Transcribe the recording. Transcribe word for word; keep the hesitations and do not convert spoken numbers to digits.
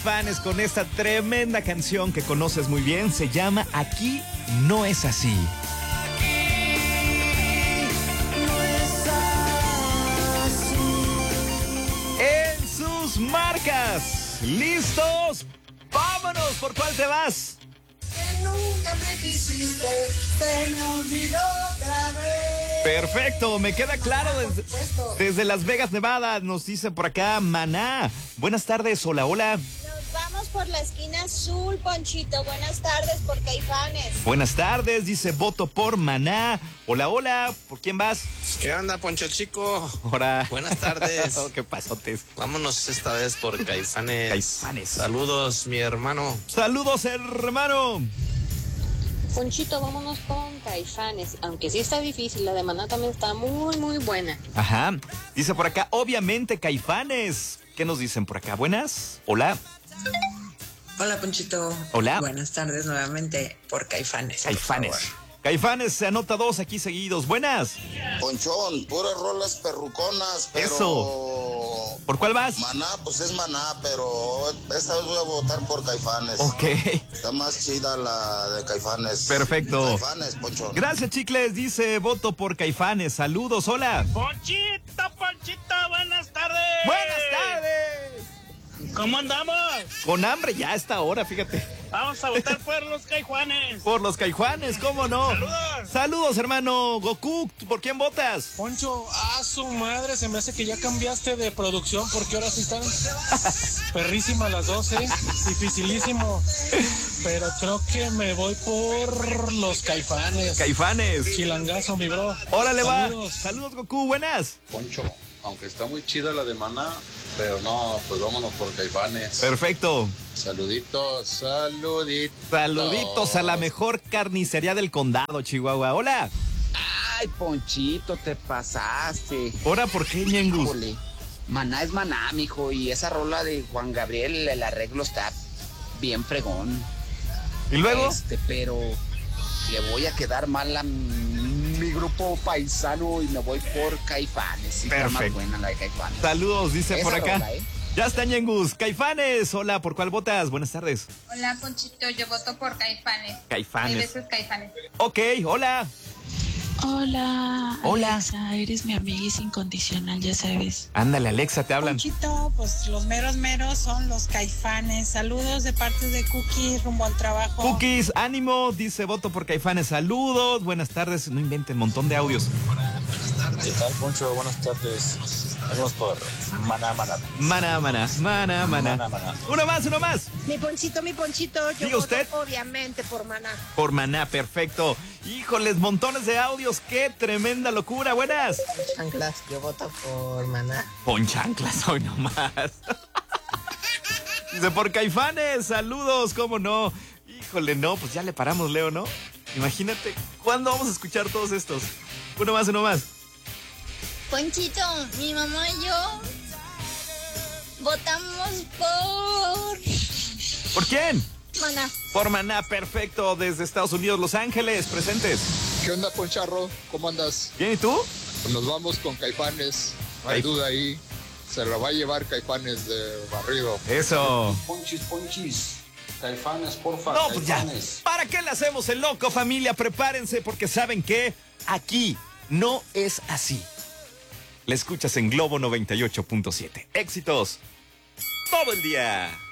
Fans con esta tremenda canción que conoces muy bien, se llama Aquí no es así. En sus marcas, listos, vámonos, ¿por cuál te vas? Que nunca me quisiste, se me olvidó otra vez. Perfecto, me queda claro desde, desde Las Vegas, Nevada, nos dice por acá Maná. Buenas tardes, hola, hola. Nos vamos por la esquina azul, Ponchito. Buenas tardes por Caifanes. Buenas tardes, dice voto por Maná. Hola, hola, ¿por quién vas? ¿Qué onda, Poncho Chico? Hola. Buenas tardes. Oh, qué pasotes. Vámonos esta vez por Caifanes. Caifanes. Saludos, mi hermano. Saludos, hermano. Ponchito, vámonos con Caifanes, aunque sí está difícil, la de Maná también está muy, muy buena. Ajá, dice por acá, obviamente Caifanes. ¿Qué nos dicen por acá? Buenas, hola. Hola, Ponchito. Hola. Buenas tardes nuevamente por Caifanes. Caifanes. Caifanes se anota dos aquí seguidos. Buenas. Ponchón, puras rolas perruconas, pero... Eso. ¿Por cuál vas? Maná, pues es Maná, pero esta vez voy a votar por Caifanes. Ok. Está más chida la de Caifanes. Perfecto. Caifanes, Ponchón. Gracias, chicles. Dice, voto por Caifanes. Saludos, hola. Ponchito, Ponchito, buenas tardes. Buenas tardes. ¿Cómo andamos? Con hambre ya a esta hora, fíjate. Vamos a votar por los Caifanes. Por los Caifanes, ¿cómo no? Saludos. Saludos, hermano. Goku, ¿por quién votas? Poncho, a su madre, se me hace que ya cambiaste de producción porque ahora sí están perrísimas las dos, ¿eh? Dificilísimo. Pero creo que me voy por los Caifanes. Caifanes. Chilangazo, mi bro. Órale, Saludos. va. Saludos, Goku, buenas. Poncho, aunque está muy chida la de Maná, pero no, pues vámonos por Caifanes. Perfecto. Saluditos, saluditos. Saluditos a la mejor carnicería del condado, Chihuahua. Hola. Ay, Ponchito, te pasaste. ¿Ahora por qué, Ñengus? Híjole, Maná es Maná, mijo, y esa rola de Juan Gabriel, el arreglo está bien fregón. ¿Y luego? Este, pero le voy a quedar mal a mi grupo paisano y me voy por Caifanes. Sí, está más buena la de Caifanes. Saludos, dice Esa por acá. rola, ¿eh? Ya está, Ñengus. Caifanes. Hola, ¿por cuál votas? Buenas tardes. Hola, Ponchito, yo voto por Caifanes. Caifanes. Hay veces Caifanes. Ok, hola. Hola. Hola. Alexa, eres mi amiga incondicional, ya sabes. Ándale, Alexa, te hablan. Ponchito, pues los meros meros son los Caifanes. Saludos de parte de Cookie rumbo al trabajo. Cookies, ánimo, dice voto por Caifanes. Saludos, buenas tardes. No inventen, montón de audios. ¿Qué tal, Poncho? Buenas tardes. Vamos por Maná, Maná. Maná, Maná, Maná, Maná. Maná, Maná. Uno más, uno más. Mi Ponchito, mi Ponchito, yo Diga voto usted. obviamente por Maná. Por Maná, perfecto. Híjoles, montones de audios. Qué tremenda locura. Buenas. Chanclas, yo voto por Maná. Pon chanclas hoy nomás. Dice por Caifanes. Saludos, cómo no. Híjole, no, pues ya le paramos, Leo, ¿no? Imagínate, ¿cuándo vamos a escuchar todos estos? Uno más, uno más. Ponchito, mi mamá y yo votamos por ¿Por quién? Maná. Por Maná, perfecto. Desde Estados Unidos, Los Ángeles, presentes. ¿Qué onda, Poncharro? ¿Cómo andas? ¿Bien y tú? Pues nos vamos con Caifanes. No hay duda ahí. Se lo va a llevar Caifanes de barrido. Eso. Ponchis, ponchis. Caifanes, porfa. No, pues ya. Caifanes. ¿Para qué le hacemos el loco, familia? Prepárense porque saben que aquí no es así. La escuchas en Globo noventa y ocho punto siete. Éxitos todo el día.